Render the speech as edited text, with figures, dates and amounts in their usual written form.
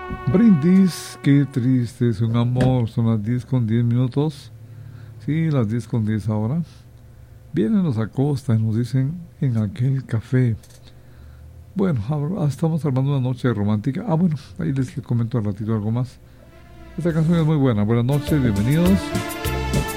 Brindis, qué triste es un amor. Son las 10 con 10 minutos. Sí, las 10 con 10 ahora. Vienen, nos acostan, nos dicen en aquel café. Bueno, estamos armando una noche romántica. Bueno, ahí les comento al ratito algo más. Esta canción es muy buena. Buenas noches, bienvenidos.